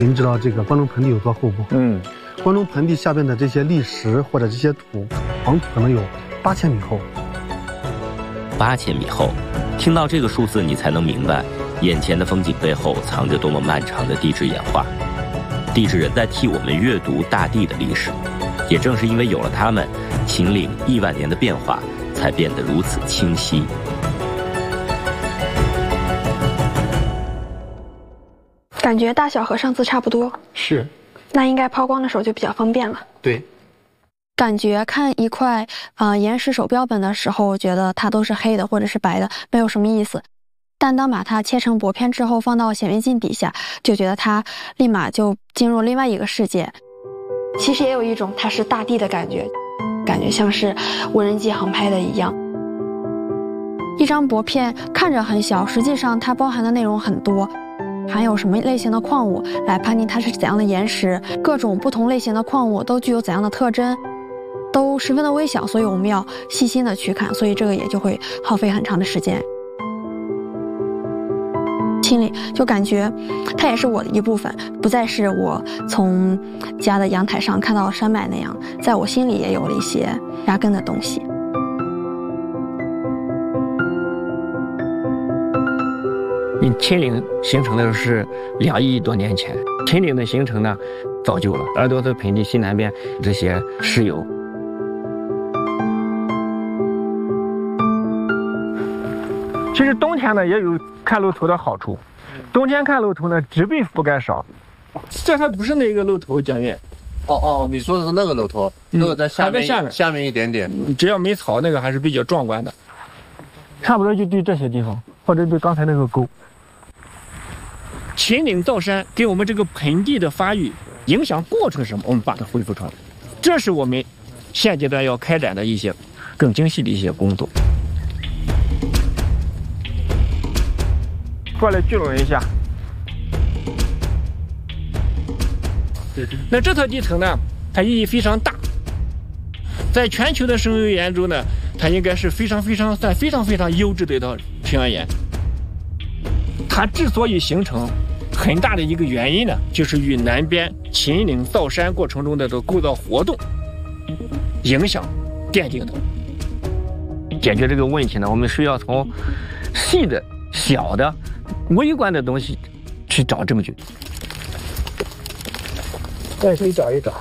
您知道这个关中盆地有多厚不？关中盆地下边的这些砾石或者这些土黄土可能有8000米厚。 8000米厚，听到这个数字，你才能明白，眼前的风景背后藏着多么漫长的地质演化。地质人在替我们阅读大地的历史，也正是因为有了它们，秦岭亿万年的变化才变得如此清晰。 感觉大小和上次差不多。 是。 那应该抛光的时候就比较方便了。 对。 感觉看一块岩石手标本的时候，觉得它都是黑的或者是白的，没有什么意思。但当把它切成薄片之后，放到显微镜底下，就觉得它立马就进入另外一个世界。其实也有一种它是大地的感觉，感觉像是无人机航拍的一样。一张薄片看着很小，实际上它包含的内容很多。含有什么类型的矿物，来判定它是怎样的岩石，各种不同类型的矿物都具有怎样的特征，都十分的微小，所以我们要细心的去看，所以这个也就会耗费很长的时间。心里就感觉它也是我的一部分，不再是我从家的阳台上看到山脉那样，在我心里也有了一些扎根的东西。 秦岭形成的是2亿多年前，秦岭的形成呢，造就了耳朵的盆地西南边这些石油。其实冬天呢也有看露头的好处，冬天看露头呢，植被覆盖少。这还不是那个露头，蒋越。 哦，你说的是那个露头，那个在下面，下面一点点。 只要没草，那个还是比较壮观的。差不多就对这些地方，或者对刚才那个沟。秦岭造山给我们这个盆地的发育影响过程是什么？我们把它恢复出来，这是我们现阶段要开展的一些更精细的一些工作。过来聚拢一下。那这套地层呢，它意义非常大，在全球的生物岩中呢，它应该是非常优质的一套平原岩。它之所以形成，很大的一个原因呢，就是与南边秦岭造山过程中的这个构造活动影响奠定的。解决这个问题呢，我们需要从细的、小的、微观的东西去找证据。再可以找一找。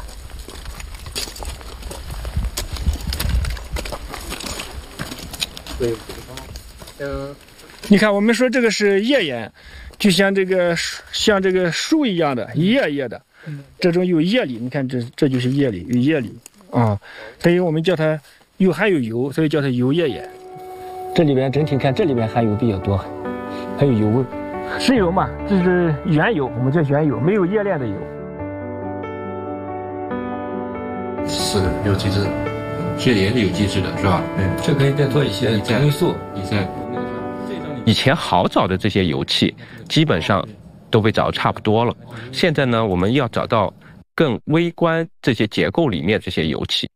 对， 你看，我们说这个是叶岩，就像这个树一样的，一叶叶的，这种有叶理。你看这就是叶理，有叶理啊，所以我们叫它含有油，所以叫它油叶岩。这里边整体看，这里边含油比较多，还有油味。石油嘛，这是原油，我们叫原油，没有冶炼的油。 是有机质，这也是有机质的，是吧？对，这可以再做一些重塑， 以前好找的这些油气，基本上都被找得差不多了。现在呢，我们要找到更微观这些结构里面这些油气。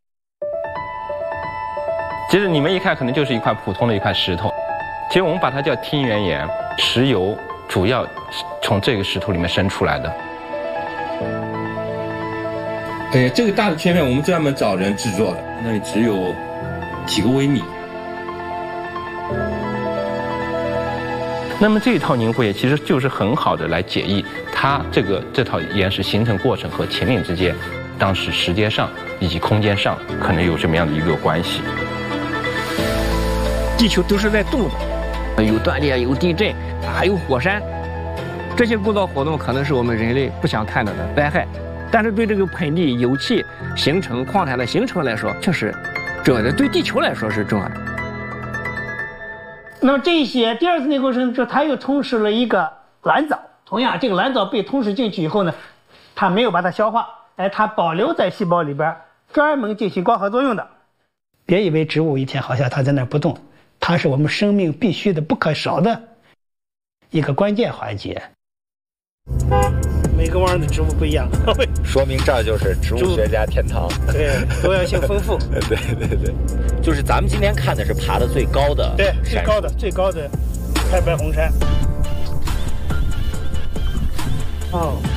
其实你们一看，可能就是一块普通的一块石头，其实我们把它叫烃原岩，石油主要从这个石头里面生出来的。 这个大的切面我们专门找人制作的，那里只有几个微米。 那么这一套凝固液其实就是很好的来解译它这套岩石形成过程和秦岭之间当时时间上以及空间上可能有什么样的一个关系。 地球都是在动的，有断裂，有地震，还有火山，这些构造活动可能是我们人类不想看到的灾害。但是对这个盆地油气形成、矿产的形成来说，确实重要的，对地球来说是重要的。 那么这些第二次内构成之后，它又吞噬了一个蓝藻。同样，这个蓝藻被吞噬进去以后呢，它没有把它消化，它保留在细胞里边，专门进行光合作用的。别以为植物一天好像它在那儿不动，它是我们生命必须的、不可少的一个关键环节。每个弯的植物不一样， 说明这就是植物学家天堂。 对，多样性丰富。 对， 就是咱们今天看的是爬得最高的， 对，最高的太白红山。哦。